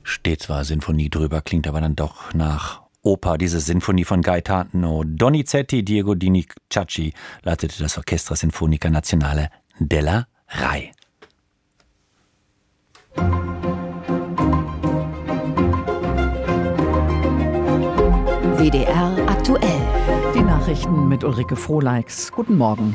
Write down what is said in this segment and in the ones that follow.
Steht zwar Sinfonie drüber, klingt aber dann doch nach Oper. Diese Sinfonie von Gaetano Donizetti, Diego Donizetti leitete das Orchestra Sinfonica Nazionale della Rai. WDR aktuell. Die Nachrichten mit Ulrike Frohleix. Guten Morgen.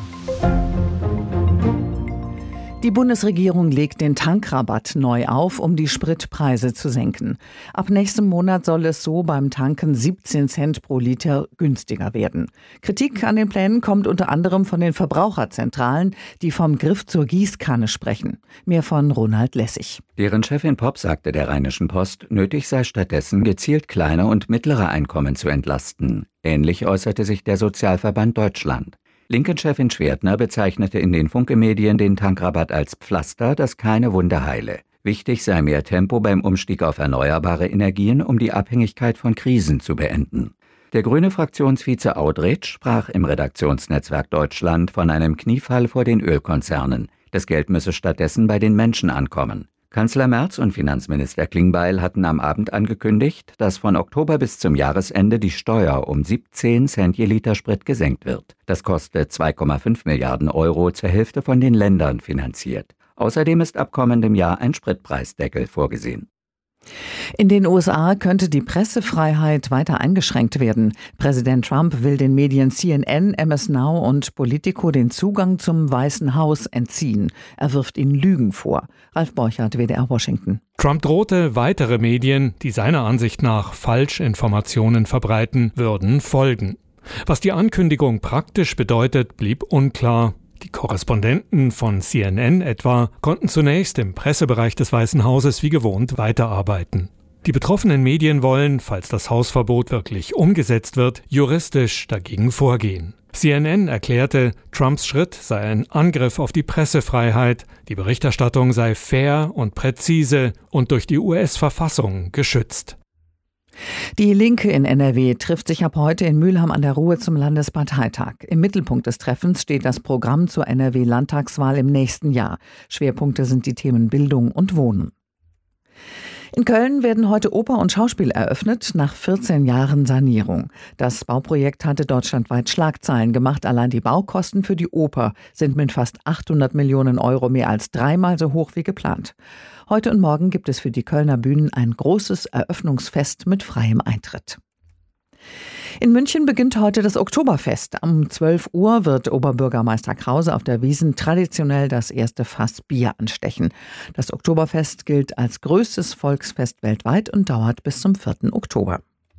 Die Bundesregierung legt den Tankrabatt neu auf, um die Spritpreise zu senken. Ab nächstem Monat soll es so beim Tanken 17 Cent pro Liter günstiger werden. Kritik an den Plänen kommt unter anderem von den Verbraucherzentralen, die vom Griff zur Gießkanne sprechen. Mehr von Ronald Lessig. Deren Chefin Popp sagte der Rheinischen Post, nötig sei stattdessen, gezielt kleine und mittlere Einkommen zu entlasten. Ähnlich äußerte sich der Sozialverband Deutschland. Linken-Chefin Schwertner bezeichnete in den Funke-Medien den Tankrabatt als Pflaster, das keine Wunde heile. Wichtig sei mehr Tempo beim Umstieg auf erneuerbare Energien, um die Abhängigkeit von Krisen zu beenden. Der grüne Fraktionsvize Audretsch sprach im Redaktionsnetzwerk Deutschland von einem Kniefall vor den Ölkonzernen. Das Geld müsse stattdessen bei den Menschen ankommen. Kanzler Merz und Finanzminister Klingbeil hatten am Abend angekündigt, dass von Oktober bis zum Jahresende die Steuer um 17 Cent je Liter Sprit gesenkt wird. Das kostet 2,5 Milliarden Euro, zur Hälfte von den Ländern finanziert. Außerdem ist ab kommendem Jahr ein Spritpreisdeckel vorgesehen. In den USA könnte die Pressefreiheit weiter eingeschränkt werden. Präsident Trump will den Medien CNN, MS Now und Politico den Zugang zum Weißen Haus entziehen. Er wirft ihnen Lügen vor. Ralf Borchardt, WDR Washington. Trump drohte, weitere Medien, die seiner Ansicht nach Falschinformationen verbreiten, würden folgen. Was die Ankündigung praktisch bedeutet, blieb unklar. Die Korrespondenten von CNN etwa konnten zunächst im Pressebereich des Weißen Hauses wie gewohnt weiterarbeiten. Die betroffenen Medien wollen, falls das Hausverbot wirklich umgesetzt wird, juristisch dagegen vorgehen. CNN erklärte, Trumps Schritt sei ein Angriff auf die Pressefreiheit, die Berichterstattung sei fair und präzise und durch die US-Verfassung geschützt. Die Linke in NRW trifft sich ab heute in Mülheim an der Ruhr zum Landesparteitag. Im Mittelpunkt des Treffens steht das Programm zur NRW-Landtagswahl im nächsten Jahr. Schwerpunkte sind die Themen Bildung und Wohnen. In Köln werden heute Oper und Schauspiel eröffnet, nach 14 Jahren Sanierung. Das Bauprojekt hatte deutschlandweit Schlagzeilen gemacht. Allein die Baukosten für die Oper sind mit fast 800 Millionen Euro mehr als dreimal so hoch wie geplant. Heute und morgen gibt es für die Kölner Bühnen ein großes Eröffnungsfest mit freiem Eintritt. In München beginnt heute das Oktoberfest. Um 12 Uhr wird Oberbürgermeister Krause auf der Wiesn traditionell das erste Fass Bier anstechen. Das Oktoberfest gilt als größtes Volksfest weltweit und dauert bis zum 4. Oktober.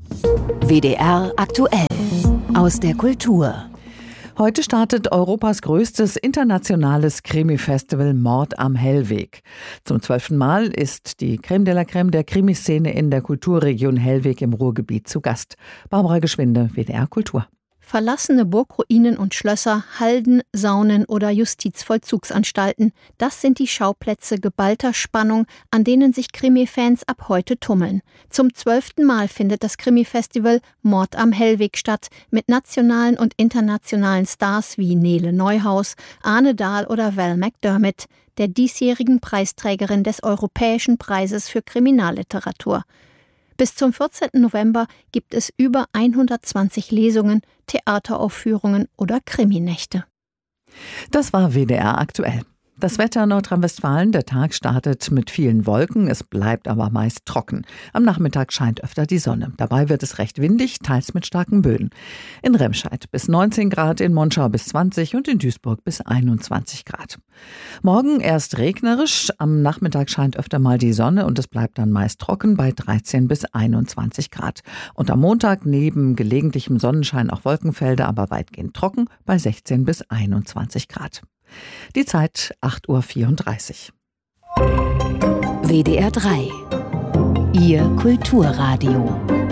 WDR aktuell. Aus der Kultur. Heute startet Europas größtes internationales Krimi-Festival Mord am Hellweg. Zum 12. Mal ist die Creme de la Creme der Krimiszene in der Kulturregion Hellweg im Ruhrgebiet zu Gast. Barbara Geschwinde, WDR Kultur. Verlassene Burgruinen und Schlösser, Halden, Saunen oder Justizvollzugsanstalten, das sind die Schauplätze geballter Spannung, an denen sich Krimi-Fans ab heute tummeln. Zum 12. Mal findet das Krimi-Festival Mord am Hellweg statt, mit nationalen und internationalen Stars wie Nele Neuhaus, Arne Dahl oder Val McDermott, der diesjährigen Preisträgerin des Europäischen Preises für Kriminalliteratur. Bis zum 14. November gibt es über 120 Lesungen, Theateraufführungen oder Kriminächte. Das war WDR aktuell. Das Wetter in Nordrhein-Westfalen, der Tag startet mit vielen Wolken, es bleibt aber meist trocken. Am Nachmittag scheint öfter die Sonne. Dabei wird es recht windig, teils mit starken Böen. In Remscheid bis 19 Grad, in Monschau bis 20 und in Duisburg bis 21 Grad. Morgen erst regnerisch, am Nachmittag scheint öfter mal die Sonne und es bleibt dann meist trocken bei 13 bis 21 Grad. Und am Montag neben gelegentlichem Sonnenschein auch Wolkenfelder, aber weitgehend trocken bei 16 bis 21 Grad. Die Zeit 8:34 Uhr. WDR 3. Ihr Kulturradio.